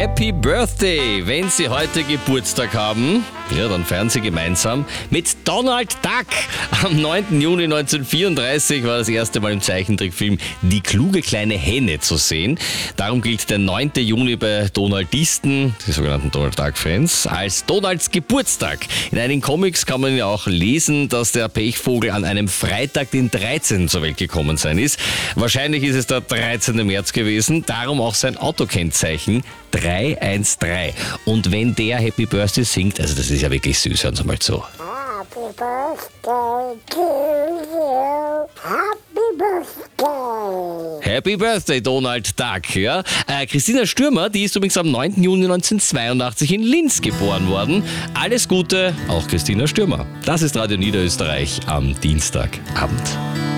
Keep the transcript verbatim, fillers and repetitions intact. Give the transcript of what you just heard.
Happy Birthday! Wenn Sie heute Geburtstag haben, ja, dann feiern Sie gemeinsam mit Donald Duck. Am neunten Juni neunzehnhundertvierunddreißig war das erste Mal im Zeichentrickfilm Die kluge kleine Henne zu sehen. Darum gilt der neunte Juni bei Donaldisten, die sogenannten Donald Duck-Fans, als Donalds Geburtstag. In einigen Comics kann man ja auch lesen, dass der Pechvogel an einem Freitag, den dreizehnten zur Welt gekommen sein ist. Wahrscheinlich ist es der dreizehnte März gewesen, darum auch sein Autokennzeichen drei eins drei. Und wenn der Happy Birthday singt, also das ist ja wirklich süß, hören Sie mal zu. Happy Birthday to you. Happy Birthday. Happy Birthday, Donald Duck. Ja? Äh, Christina Stürmer, die ist übrigens am neunten Juni neunzehnhundertzweiundachtzig in Linz geboren worden. Alles Gute, auch Christina Stürmer. Das ist Radio Niederösterreich am Dienstagabend.